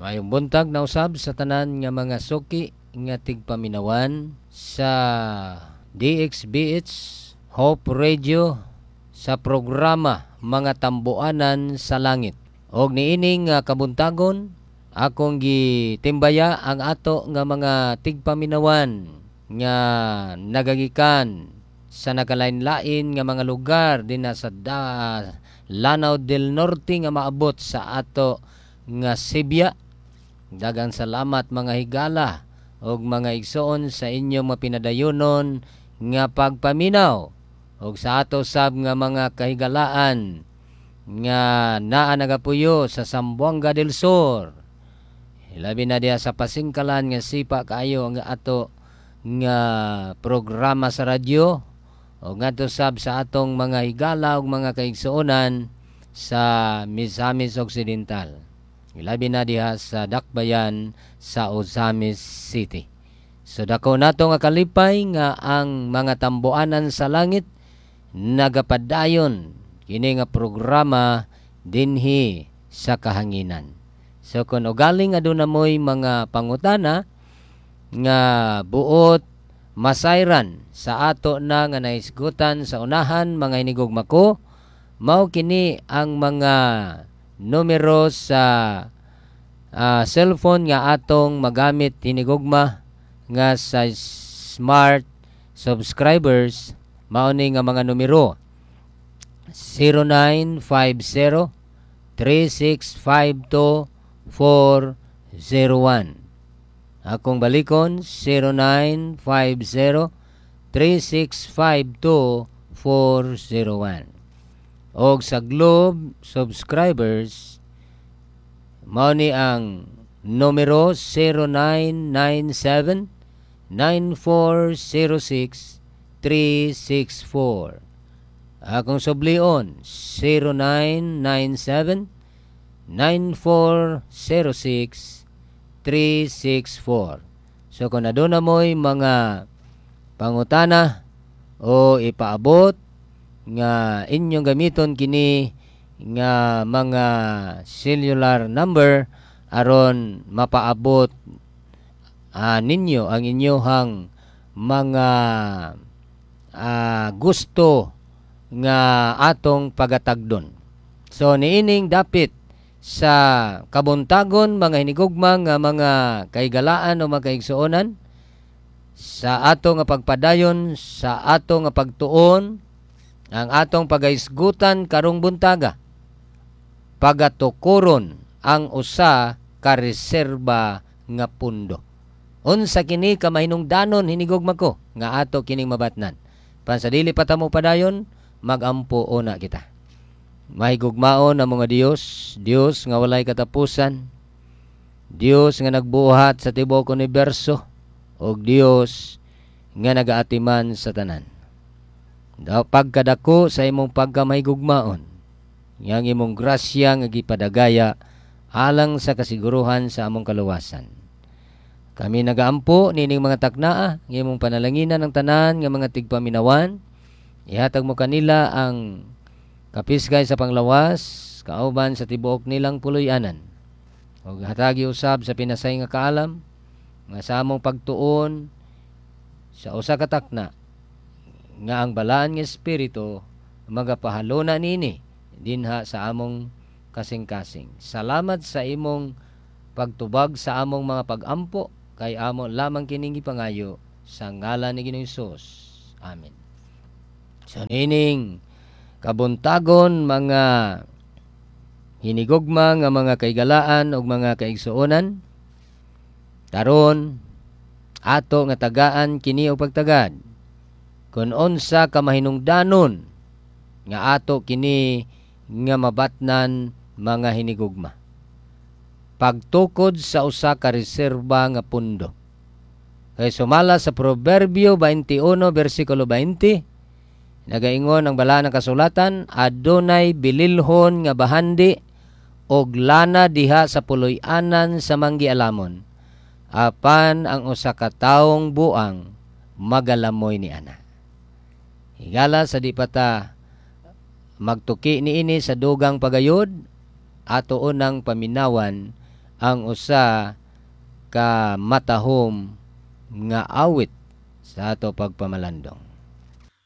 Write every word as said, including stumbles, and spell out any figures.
Mayong buntag na usab sa tanan nga mga suki nga tigpaminawan sa D X B H Hope Radio sa programa Mga Tambuanan sa Langit. Og niining nga kabuntagon akong gitimbaya ang ato nga mga tigpaminawan nga nagagikan sa nakalain-lain nga mga lugar dinha sa da, Lanao del Norte nga maabot sa ato nga Sibya. Dagang salamat mga higala og mga igsoon sa inyong mapinadayonon nga pagpaminaw og sa ato sab nga mga kahigalaan nga naa nagapuyo sa Zamboanga del Sur. Labi na diha sa pasingkalan nga sipa kaayo ang ato nga programa sa radyo o ngadto sab sa atong mga higala ug mga kaigsuonan sa Misamis Occidental. Ilabi na diha sa Dakbayan sa Ozamis City. So dako nato nga kalipay nga ang mga tambuanan sa langit nagapadayon kini nga programa dinhi sa kahanginan. So kung ugaling aduna moy mga pangutana nga buot masayran sa ato na nga naisgutan sa unahan mga hinigugma ko, mao kini ang mga numero sa uh, cellphone nga atong magamit hinigugma nga sa smart subscribers. Mao ni nga mga numero zero nine five zero three six five two four zero one. Akong balikon zero nine five zero three six five two four zero one. Og sa Globe subscribers mao ni ang numero zero nine nine seven nine four zero six three six four. Akong sublion zero nine nine seven nine four zero six three six four. So kung aduna mo'y mga pangutana o ipaabot nga inyong gamiton kini nga mga cellular number aron mapaabot uh, ninyo ang inyohang mga uh, gusto nga atong pagatagdon. So niining dapit sa kabuntagon mga hinigugma nga mga kaigalaan o mga kaigsuonan sa ato nga pagpadayon sa ato nga pagtuon ang atong pagaisgutan karong buntaga pagatukuron ang usa ka reserba nga pundo. Unsa kini ka mahinungdanon hinigugma ko nga ato kining mabatnan. Pansadili pa ta mo padayon magampo una kita. Mahigugmaon ang mga Dios, Dios nga walay katapusan, Dios nga nagbuhat sa tibuok universo, og Dios nga nagaatiman sa tanan. Daw pagkadako sa imong pagkamahigugmaon, yang imong grasya nga gipadagaya alang sa kasiguruhan sa among kaluwasan. Kami nagaampo nining mga taknaa ng imong panalanginan ng tanan nga mga tigpaminawan. Ihatag mo kanila ang kapiskay sa panglawas, kauban sa tibuok nilang puloy-anan. O hatagi usab sa pinasay nga kaalam, nga sa among pagtuon sa usa ka takna, nga ang balaan nga espiritu magapahalona nini dinha sa among kasing-kasing. Salamat sa imong pagtubag sa among mga pag-ampo, kay amo lamang kining ipangayo sa ngalan ni Ginoong Hesus. Amen. So nining kabuntagon mga hinigugma nga mga kaigalaan ug mga kaigsuonan, taron ato nga tagaan kini og pagtagad kun unsa ka mahinungdanon nga ato kini nga mabatnan mga hinigugma. Pagtukod sa usa ka reserba nga pundo. Kay sumala sa Proverbio twenty-one versikulo twenty, nagaingon ang bala ng kasulatan, adunay bililhon nga bahandi og lana diha sa puloy-anan sa manggialamon. Apan ang usa ka tawong buang magalamoy ni ana. Higala sa di pata magtuki niini sa dugang pagayod, ato unang paminawan ang usa ka matahom nga awit sa ato pagpamalandong.